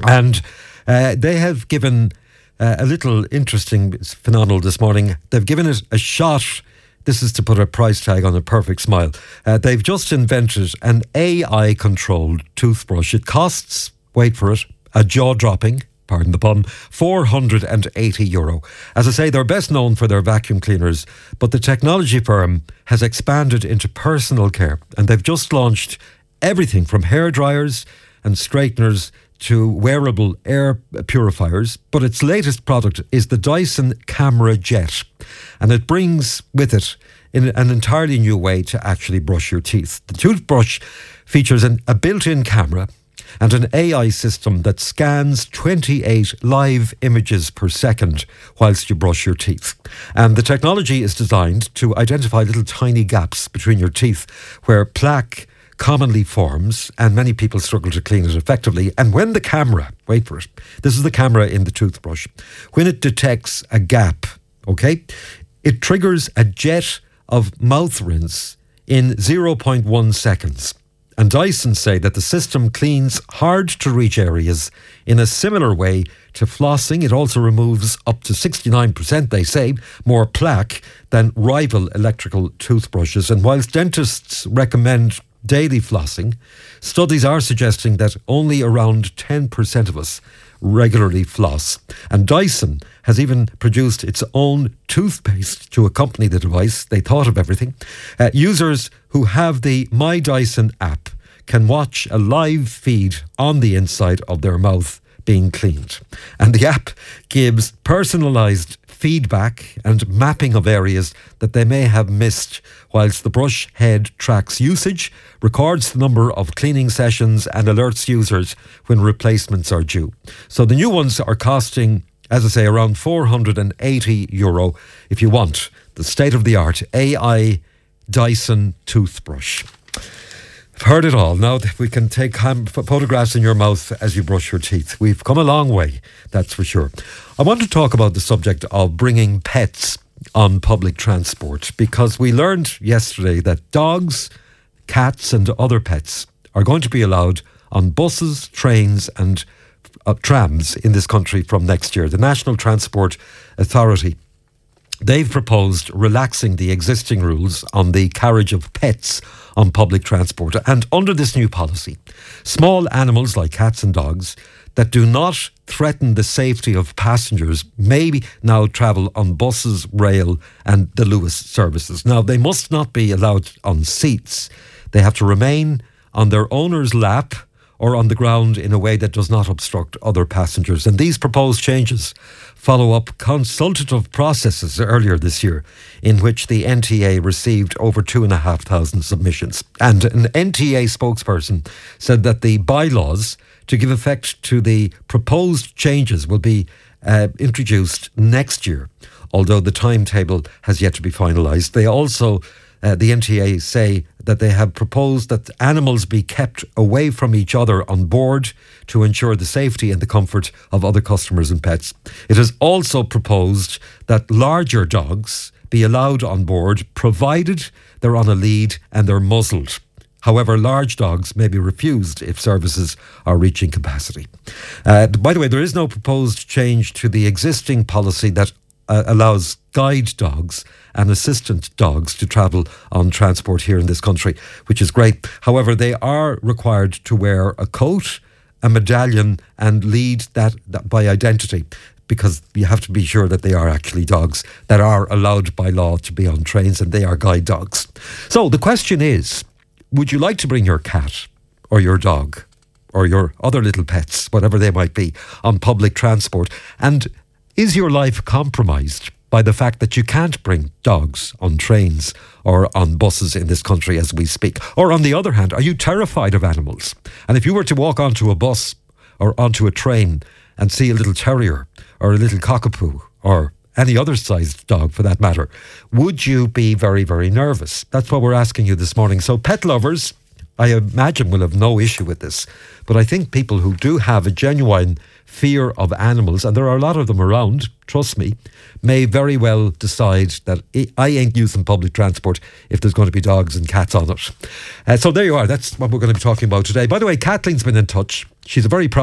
And they have given a little interesting phenomenal this morning. They've given it a shot. This is to put a price tag on a perfect smile. They've just invented an AI-controlled toothbrush. It costs, wait for it, a jaw-dropping, pardon the pun, €480. As I say, they're best known for their vacuum cleaners, but the technology firm has expanded into personal care, and they've just launched everything from hair dryers and straighteners to wearable air purifiers. But its latest product is the Dyson Camera Jet, and it brings with it an entirely new way to actually brush your teeth. The toothbrush features a built-in camera and an AI system that scans 28 live images per second whilst you brush your teeth. And the technology is designed to identify little tiny gaps between your teeth where plaque commonly forms, and many people struggle to clean it effectively. And when the camera, wait for it, this is the camera in the toothbrush, when it detects a gap, okay, it triggers a jet of mouth rinse in 0.1 seconds. And Dyson say that the system cleans hard to reach areas in a similar way to flossing. It also removes up to 69%, they say, more plaque than rival electrical toothbrushes. And whilst dentists recommend daily flossing, studies are suggesting that only around 10% of us regularly floss. And Dyson has even produced its own toothpaste to accompany the device. They thought of everything. Users who have the My Dyson app can watch a live feed on the inside of their mouth being cleaned. And the app gives personalised feedback and mapping of areas that they may have missed, whilst the brush head tracks usage, records the number of cleaning sessions and alerts users when replacements are due. So the new ones are costing, as I say, around €480 if you want the state-of-the-art AI Dyson toothbrush. I've heard it all. Now that we can take photographs in your mouth as you brush your teeth. We've come a long way, that's for sure. I want to talk about the subject of bringing pets on public transport, because we learned yesterday that dogs, cats and other pets are going to be allowed on buses, trains and trams in this country from next year. The National Transport Authority, they've proposed relaxing the existing rules on the carriage of pets on public transport. And under this new policy, small animals like cats and dogs that do not threaten the safety of passengers may now travel on buses, rail and the Luas services. Now, they must not be allowed on seats. They have to remain on their owner's lap or on the ground in a way that does not obstruct other passengers. And these proposed changes follow up consultative processes earlier this year in which the NTA received over 2,500 submissions. And an NTA spokesperson said that the bylaws to give effect to the proposed changes will be introduced next year, although the timetable has yet to be finalised. They also the NTA say that they have proposed that animals be kept away from each other on board to ensure the safety and the comfort of other customers and pets. It has also proposed that larger dogs be allowed on board, provided they're on a lead and they're muzzled. However, large dogs may be refused if services are reaching capacity. By the way, there is no proposed change to the existing policy that allows guide dogs and assistant dogs to travel on transport here in this country, which is great. However, they are required to wear a coat, a medallion and lead that by identity, because you have to be sure that they are actually dogs that are allowed by law to be on trains, and they are guide dogs. So the question is, would you like to bring your cat or your dog or your other little pets, whatever they might be, on public transport? And is your life compromised by the fact that you can't bring dogs on trains or on buses in this country as we speak? Or on the other hand, are you terrified of animals? And if you were to walk onto a bus or onto a train and see a little terrier or a little cockapoo or any other sized dog for that matter, would you be very, very nervous? That's what we're asking you this morning. So pet lovers, I imagine, will have no issue with this. But I think people who do have a genuine fear of animals, and there are a lot of them around, trust me, may very well decide that I ain't using public transport if there's going to be dogs and cats on it. So there you are. That's what we're going to be talking about today. By the way, Kathleen's been in touch. She's a very proud